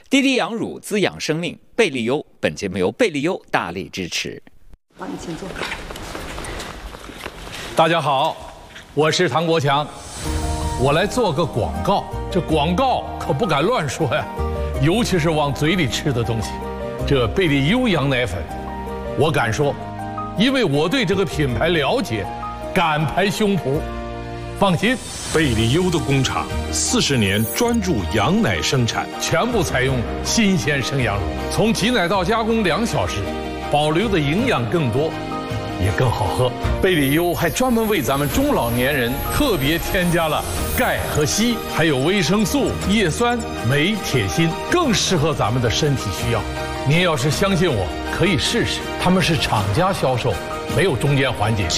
滴滴羊乳滋养生命，贝利优。本节目由贝利优大力支持。 好，你请坐。 大家好，我是唐国强，我来做个广告。这广告可不敢乱说呀，尤其是往嘴里吃的东西。这贝利优羊奶粉，我敢说，因为我对这个品牌了解，敢拍胸脯。放心， 贝利优的工厂40年专注羊奶生产， 全部采用新鲜生羊乳，从挤奶到加工2小时，保留的营养更多，也更好喝。贝利优还专门为咱们中老年人特别添加了钙和硒，还有维生素、叶酸、镁、铁、锌，更适合咱们的身体需要。您要是相信我，可以试试，他们是厂家销售，没有中间环节。